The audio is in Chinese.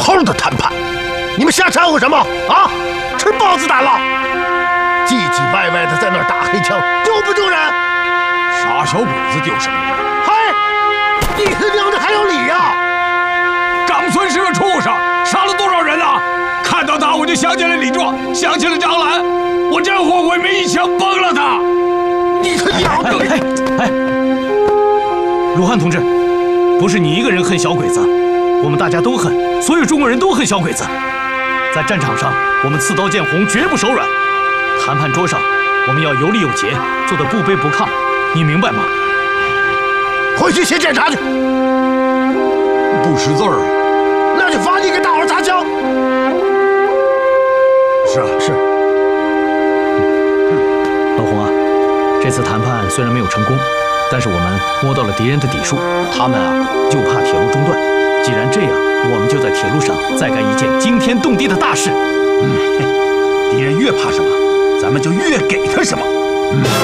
好的谈判，你们瞎掺和什么啊？吃豹子胆了？唧唧歪歪的在那儿打黑枪，丢不丢人？ 杀小鬼子丢什么人？ 嗨，你他娘的还有理呀！ 长孙是个畜生，杀了多少人啊！看到他我就想起了李壮，想起了张兰，我真后悔没一枪崩了他。 你他娘的！ 哎，鲁汉同志，不是你一个人恨小鬼子，我们大家都恨，所有中国人都恨小鬼子。在战场上，我们刺刀见红，绝不手软；谈判桌上，我们要有礼有节，做得不卑不亢，你明白吗？ 回去写检查去。 不识字儿啊！ 那就罚你给大伙擦枪。 是啊，是。 老洪啊，这次谈判虽然没有成功，但是我们摸到了敌人的底数，他们啊就怕铁路中断。既然这样，我们就在铁路上再干一件惊天动地的大事。 敌人越怕什么，咱们就越给他什么。